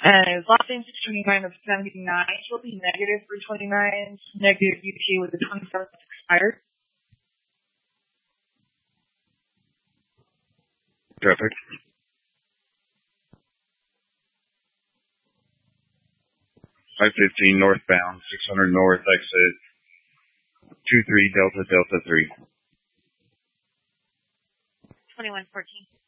And last name 629 of 79 will be negative 329, negative UT with the 27th expired. Traffic. I-15 northbound, 600 north exit, 23 Delta Delta 3. 2114.